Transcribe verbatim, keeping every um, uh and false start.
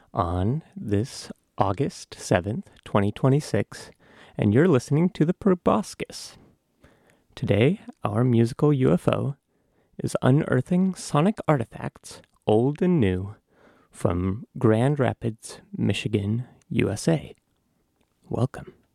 on this August seventh, twenty twenty-six, and you're listening to the Proboscis. Today, our musical U F O is unearthing sonic artifacts, old and new, from Grand Rapids, Michigan, U S A. Welcome.